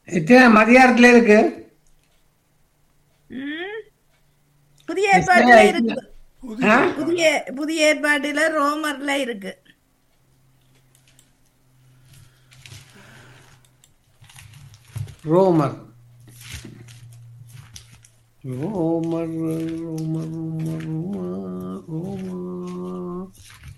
எத்தனை மதியாரத்துல இருக்கு? ம், புதிய ஏற்பாட்டுல இருக்கு. ஆ? புதிய புதிய ஏற்பாட்டுல ரோமர்ல இருக்கு. ரோமர் ரோமர் ரோமர் ரோமர் ரோமர் ரோமர்.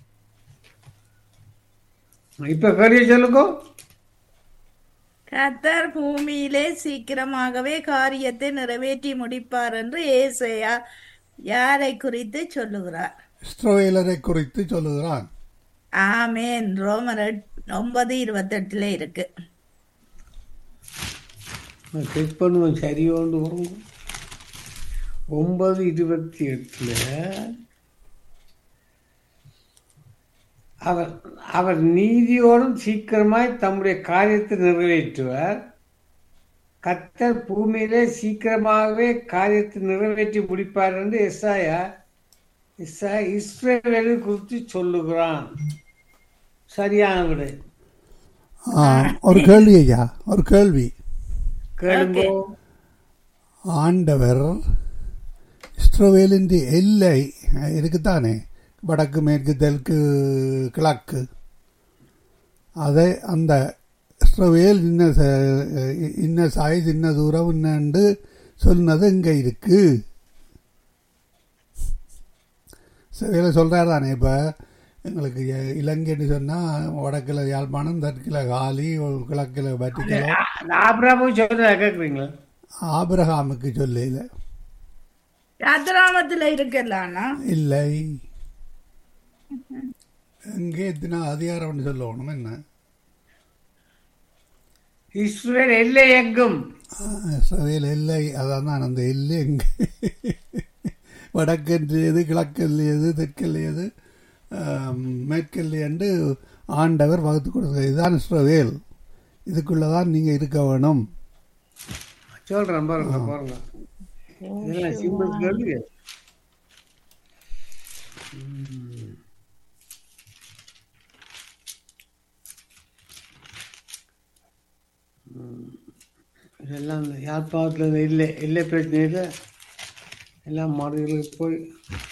இப்ப கேள்வி சொல்லுங்க. கர்த்தர் பூமியிலே சீக்கிரமாகவே காரியத்தை நிறைவேற்றி முடிப்பார் என்று ஏசாயா யாரை குறித்து சொல்லுகிறார்? இஸ்ரவேலரை குறித்து சொல்லுகிறான். ஆமேன். ரோமர் 9:28 இருக்கு. செக் பண்ணுவோம் சரியோண்டு வரும். 9:28 அவர் அவர் நீதியோடும் சீக்கிரமாய் தம்முடைய காரியத்தை நிறைவேற்றுவார். கர்த்தர் பூமியிலே சீக்கிரமாகவே காரியத்தை நிறைவேற்றி முடிப்பார் என்று எஸ்ஐயா இஸ்ரவேலை குறித்து சொல்லுகிறான். சரியான விடை. ஒரு கேள்வி ஐயா, ஒரு கேள்வி. கேளுங்கோ. ஆண்டவர் இஸ்ரவேலின் எல்லை இருக்குத்தானே, வடக்கு மேற்கு தெற்கு கிழக்கு, அதை அந்த இஸ்ரவேல் இன்ன சைஸ் இன்ன தூரம் இன்னண்டு சொன்னது இங்கே இருக்கு. இஸ்ரவேலை சொல்கிறார் தானே. இப்போ எங்களுக்கு இலங்கைன்னு சொன்னால் வடக்கில் யாழ்ப்பாணம், தெற்கில் காலி, கிழக்கில் வட்டிக்கலோ. ஆபிரகாமும் சொல்றதா கேட்குறீங்களா? ஆபிரகாமுக்கு சொல்லல. யாத்திராமத்துல இருக்கலாம்னா இல்லை, எங்கே எத்தனை அதிகாரம்னு சொல்லணும். என்ன இஸ்ரவேல் எல்லை எங்கும். இஸ்ரவேல் எல்லை, அதான் தான் அந்த எல்லை எங்கே, வடக்கெல்லையது, கிழக்கெல்லையது, தெற்கெல்லையது, மேற்கெல்லையண்டு ஆண்டவர் வகுத்து கொடுத்த இதுதான் இஸ்ரவேல். இதுக்குள்ளதான் நீங்க இருக்க வேணும். சொல்றேன் பாருங்க பாருங்க. இதெல்லாம் சிம்பிள் கேள்வி. இதெல்லாம் யாழ்ப்பாணத்தில் இல்லை இல்லை பிரச்சனை இல்லை. எல்லாம் மாடுகளுக்கு போய்